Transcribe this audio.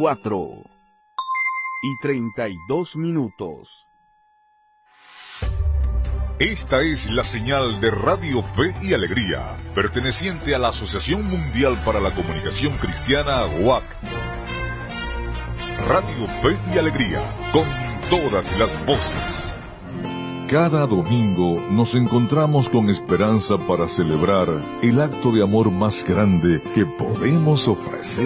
4:32. Esta es la señal de Radio Fe y Alegría, perteneciente a la Asociación Mundial para la Comunicación Cristiana, WAC. Radio Fe y Alegría, con todas las voces. Cada domingo nos encontramos con esperanza para celebrar el acto de amor más grande que podemos ofrecer